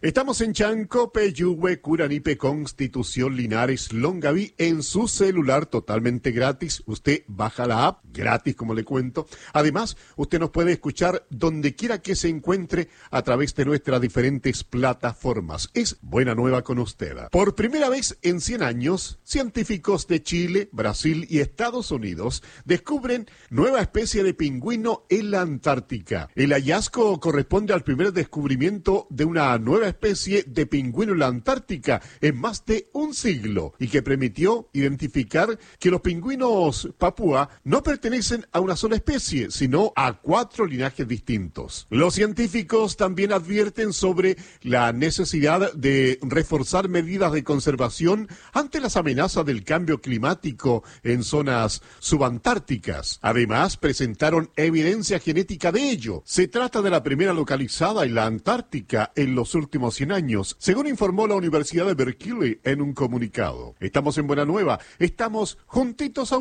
Estamos en Chanco, Peyúgue, Curanipe, Constitución, Linares, Longaví, en su celular totalmente gratis. Usted baja la app, gratis como le cuento. Además, usted nos puede escuchar donde quiera que se encuentre a través de nuestras diferentes plataformas. Es Buena Nueva con usted. Por primera vez en 100 años, científicos de Chile, Brasil y Estados Unidos descubren nueva especie de pingüino en la Antártica. El hallazgo corresponde al primer descubrimiento de una nueva especie de pingüino en la Antártica en más de un siglo y que permitió identificar que los pingüinos papúa no pertenecen a una sola especie, sino a 4 linajes distintos. Los científicos también advierten sobre la necesidad de reforzar medidas de conservación ante las amenazas del cambio climático en zonas subantárticas. Además, presentaron evidencia genética de ello. Se trata de la primera localizada en la Antártica en los últimos 100 años, según informó la Universidad de Berkeley en un comunicado. Estamos en Buena Nueva, estamos juntitos a